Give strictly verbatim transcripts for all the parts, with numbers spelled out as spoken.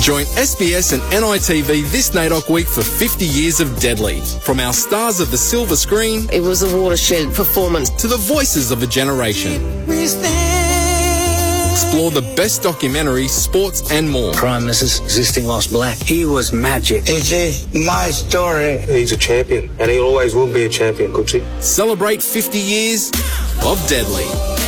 Join S B S and N I T V this NAIDOC week for fifty years of Deadly. From our stars of the silver screen, it was a watershed performance, to the voices of a generation. Explore the best documentary, sports and more. Prime Minister Existing Lost Black. He was magic. It is my story. He's a champion and he always will be a champion, Cooksy. Celebrate fifty years of Deadly.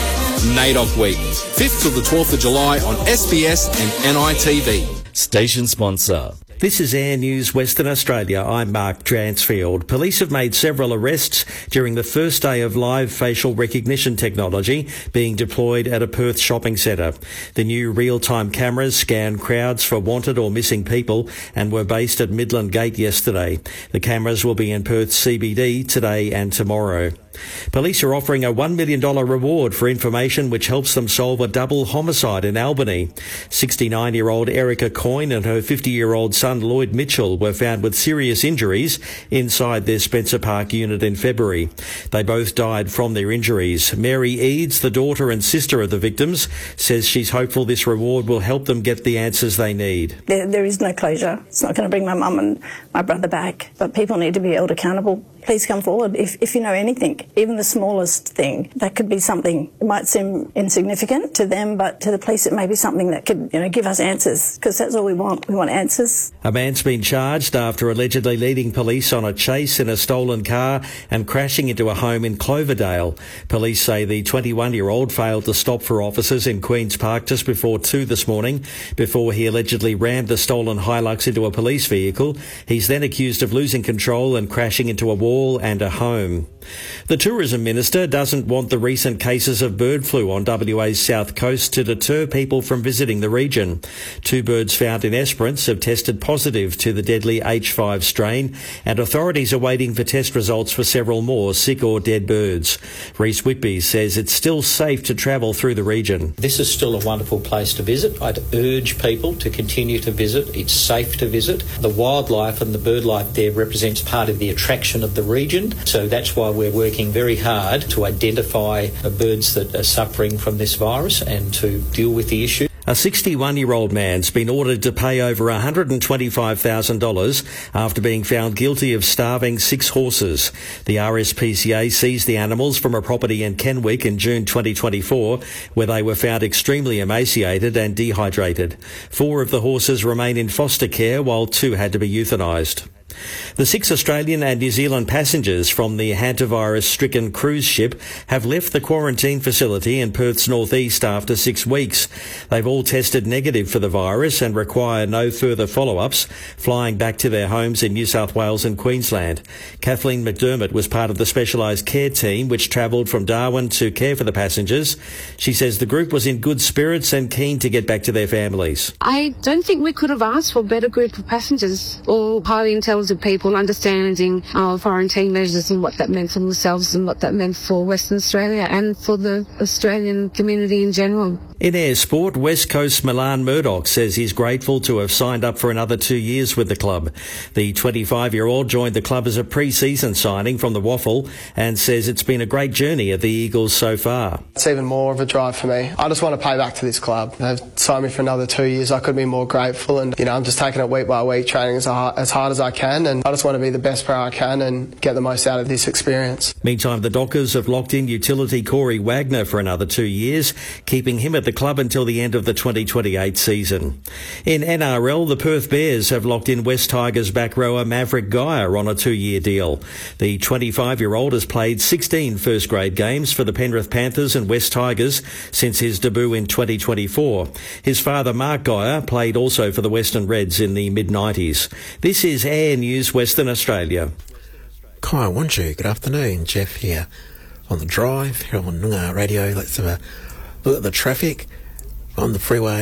NAIDOC week, fifth till the twelfth of July on S B S and N I T V. Station sponsor. This is Air News Western Australia. I'm Mark Dransfield. Police have made several arrests during the first day of live facial recognition technology being deployed at a Perth shopping centre. The new real-time cameras scan crowds for wanted or missing people and were based at Midland Gate yesterday. The cameras will be in Perth C B D today and tomorrow. Police are offering a one million dollars reward for information which helps them solve a double homicide in Albany. sixty-nine-year-old Erica Coyne and her fifty-year-old son Lloyd Mitchell were found with serious injuries inside their Spencer Park unit in February. They both died from their injuries. Mary Eads, the daughter and sister of the victims, says she's hopeful this reward will help them get the answers they need. There, there is no closure. It's not going to bring my mum and my brother back, but people need to be held accountable. Please come forward if, if you know anything, even the smallest thing. That could be something. It might seem insignificant to them, but to the police it may be something that could, you know, give us answers, because that's all we want. We want answers. A man's been charged after allegedly leading police on a chase in a stolen car and crashing into a home in Cloverdale. Police say the twenty-one-year-old failed to stop for officers in Queen's Park just before two this morning before he allegedly rammed a stolen Hilux into a police vehicle. He's then accused of losing control and crashing into a wall and a home. The Tourism Minister doesn't want the recent cases of bird flu on W A's south coast to deter people from visiting the region. Two birds found in Esperance have tested positive to the deadly H five strain, and authorities are waiting for test results for several more sick or dead birds. Rhys Whitby says it's still safe to travel through the region. This is still a wonderful place to visit. I'd urge people to continue to visit. It's safe to visit. The wildlife and the bird life there represents part of the attraction of the region, so that's why we're working very hard to identify birds that are suffering from this virus and to deal with the issue. A sixty-one-year-old man's been ordered to pay over one hundred twenty-five thousand dollars after being found guilty of starving six horses. The R S P C A seized the animals from a property in Kenwick in June twenty twenty-four, where they were found extremely emaciated and dehydrated. Four of the horses remain in foster care, while two had to be euthanised. The six Australian and New Zealand passengers from the hantavirus-stricken cruise ship have left the quarantine facility in Perth's northeast after six weeks. They've all tested negative for the virus and require no further follow-ups, flying back to their homes in New South Wales and Queensland. Kathleen McDermott was part of the specialised care team which travelled from Darwin to care for the passengers. She says the group was in good spirits and keen to get back to their families. I don't think we could have asked for a better group of passengers, all highly intelligent people understanding our quarantine measures and what that meant for themselves and what that meant for Western Australia and for the Australian community in general. In air sport, West Coast Milan Murdoch says he's grateful to have signed up for another two years with the club. The twenty-five-year-old joined the club as a pre-season signing from the Waffle and says it's been a great journey at the Eagles so far. It's even more of a drive for me. I just want to pay back to this club. They've signed me for another two years. I couldn't be more grateful, and you know, I'm just taking it week by week, training as hard, as hard as I can, and I just want to be the best player I can and get the most out of this experience. Meantime, the Dockers have locked in utility Corey Wagner for another two years, keeping him at the club until the end of the twenty twenty-eight season. In N R L, the Perth Bears have locked in West Tigers back rower Maverick Geyer on a two-year deal. The twenty-five-year-old has played sixteen first-grade games for the Penrith Panthers and West Tigers since his debut in twenty twenty-four. His father, Mark Geyer, played also for the Western Reds in the mid nineties. This is Air News Western Australia. Kai Wanju, good afternoon. Jeff here on the drive here on Noongar Radio. Let's have a look at the traffic on the freeway